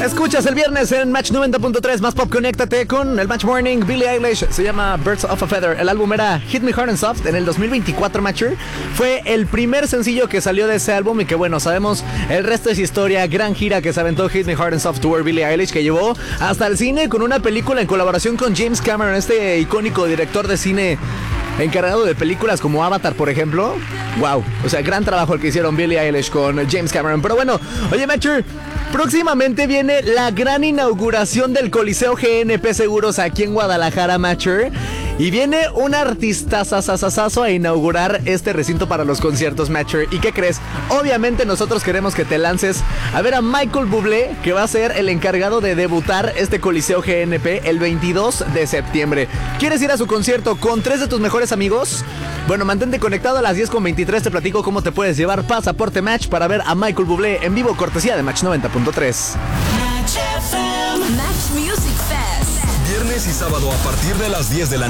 Escuchas el viernes en Match 90.3 Más Pop. Conéctate con el Match Morning. Billie Eilish, se llama Birds of a Feather. El álbum era Hit Me Hard and Soft en el 2024, Matcher. Fue el primer sencillo que salió de ese álbum y que bueno, sabemos el resto es historia. Gran gira que se aventó Hit Me Hard and Soft Tour Billie Eilish, que llevó hasta el cine con una película en colaboración con James Cameron, este icónico director de cine encargado de películas como Avatar, por ejemplo. Wow, o sea, gran trabajo el que hicieron Billie Eilish con James Cameron. Pero bueno, oye, Matcher, próximamente viene la gran inauguración del Coliseo GNP Seguros aquí en Guadalajara, Matcher. Y viene un artista sasasasazo a inaugurar este recinto para los conciertos, Matcher. ¿Y qué crees? Obviamente nosotros queremos que te lances a ver a Michael Bublé, que va a ser el encargado de debutar este Coliseo GNP el 22 de septiembre. ¿Quieres ir a su concierto con 3 de tus mejores amigos? Bueno, mantente conectado a las 10:23. Te platico cómo te puedes llevar pasaporte Match para ver a Michael Bublé en vivo, cortesía de Match 90.3. Match Music Fest. Viernes y sábado a partir de las 10 de la